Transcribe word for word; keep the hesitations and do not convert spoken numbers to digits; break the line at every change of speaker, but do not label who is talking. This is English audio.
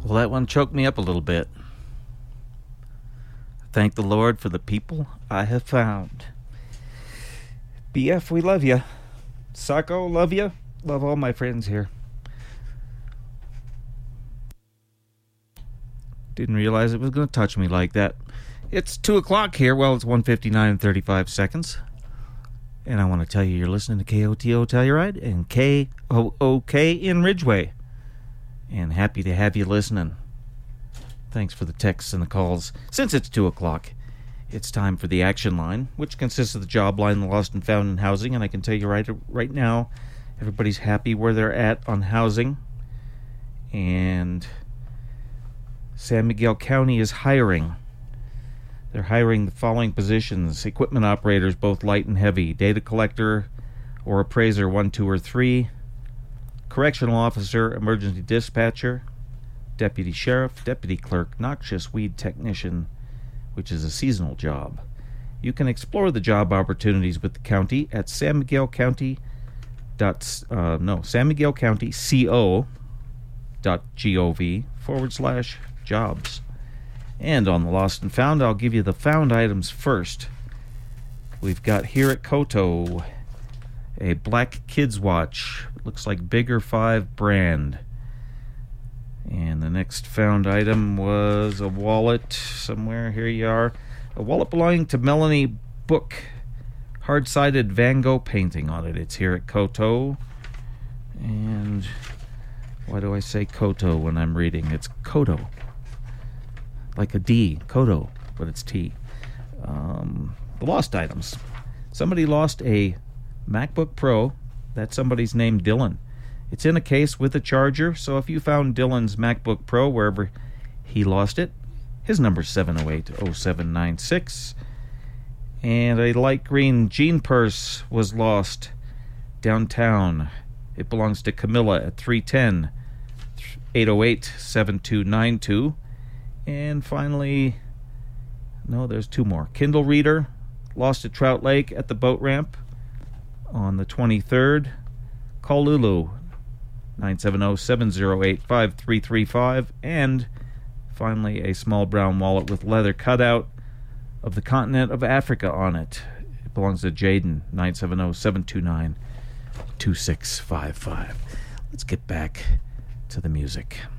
Well, that one choked me up a little bit. Thank the Lord for the people I have found. B F, we love you. Sacco, love you. Love all my friends here. Didn't realize it was going to touch me like that. It's two o'clock here. Well, it's one fifty-nine and thirty-five seconds. And I want to tell you, you're listening to K O T O Telluride and K O O K in Ridgeway. And happy to have you listening. Thanks for the texts and the calls. Since it's two o'clock, it's time for the action line, which consists of the job line, the lost and found in housing. And I can tell you right, right now, everybody's happy where they're at on housing. And San Miguel County is hiring. They're hiring the following positions: equipment operators, both light and heavy, data collector or appraiser one, two, or three, correctional officer, emergency dispatcher, deputy sheriff, deputy clerk, noxious weed technician, which is a seasonal job. You can explore the job opportunities with the county at San Miguel County dot uh, no San Miguel County co dot gov forward slash jobs. And on the Lost and Found, I'll give you the found items first. We've got here at Koto a black kids watch. Looks like Bigger Five brand. And the next found item was a wallet somewhere. Here you are. A wallet belonging to Melanie Book. Hard-sided Van Gogh painting on it. It's here at Koto. And why do I say Koto when I'm reading? It's Koto. Like a D, Koto, but it's T. Um, the lost items. Somebody lost a MacBook Pro. That's somebody's name, Dylan. It's in a case with a charger, so if you found Dylan's MacBook Pro wherever he lost it, his number's seven oh eight oh seven nine six. And a light green jean purse was lost downtown. It belongs to Camilla at three ten, eight oh eight, seven two nine two. And finally, no, there's two more. Kindle reader, lost at Trout Lake at the boat ramp on the twenty-third. Call Lulu, nine seven zero, seven zero eight, five three three five. And finally, a small brown wallet with leather cutout of the continent of Africa on it. It belongs to Jaden, nine seven zero, seven two nine, two six five five. Let's get back to the music.